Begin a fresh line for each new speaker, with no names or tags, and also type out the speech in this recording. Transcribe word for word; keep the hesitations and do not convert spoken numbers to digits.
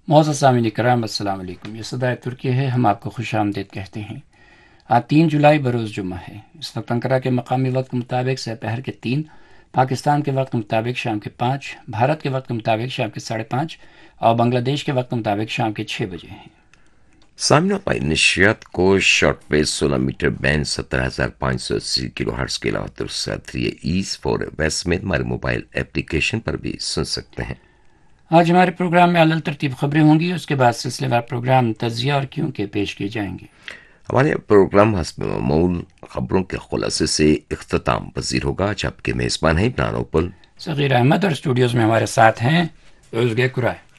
मोअज़्ज़ज़ सामीन इकराम अस्सलाम वालेकुम। ये सदाए तुर्की है, हम आपको खुश आमदीद कहते हैं। आज तीन जुलाई बरोज़ जुम्मा है। इस वक्त अंकरा के मकामी वक्त के मुताबिक दोपहर के तीन, पाकिस्तान के वक्त के मुताबिक शाम के पाँच, भारत के वक्त के मुताबिक शाम के साढ़े पाँच और बांग्लादेश के वक्त के मुताबिक शाम के छः बजे हैं।
सामने पाई नशियात को शॉर्ट वेव सोलह मीटर बैंड सत्रह हजार पाँच सौ अस्सी किलो हर्ट्स के अलावा तुर्क ईज फॉर वेस्ट में हमारे मोबाइल एप्लीकेशन पर भी सुन सकते हैं।
आज हमारे प्रोग्राम में अलल तरतीब खबरें होंगी, उसके बाद सिलसिलेवार प्रोग्राम तजिया और क्यों के पेश किए जाएंगे।
हमारे प्रोग्राम हस्ब मामूल खबरों के खुलासे से इख्तिताम पजीर होगा। आज आपके मेज़बान हैं इमरान ओपल,
सगीर अहमद और स्टूडियोज़ में हमारे साथ हैं उज़गे कुराए।